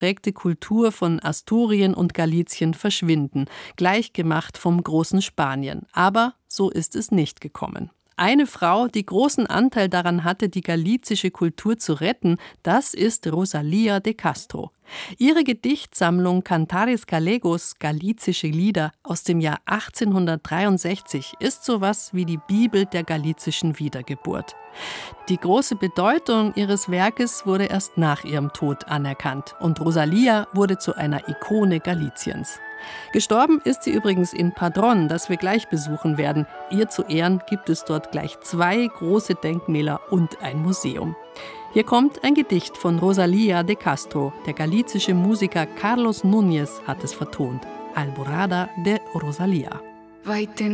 geprägte Kultur von Asturien und Galizien verschwinden, gleichgemacht vom großen Spanien. Aber so ist es nicht gekommen. Eine Frau, die großen Anteil daran hatte, die galizische Kultur zu retten, das ist Rosalía de Castro. Ihre Gedichtsammlung Cantares Galegos, galizische Lieder aus dem Jahr 1863, ist sowas wie die Bibel der galizischen Wiedergeburt. Die große Bedeutung ihres Werkes wurde erst nach ihrem Tod anerkannt und Rosalía wurde zu einer Ikone Galiciens. Gestorben ist sie übrigens in Padrón, das wir gleich besuchen werden. Ihr zu Ehren gibt es dort gleich 2 große Denkmäler und ein Museum. Hier kommt ein Gedicht von Rosalía de Castro. Der galizische Musiker Carlos Núñez hat es vertont. Alborada de Rosalía.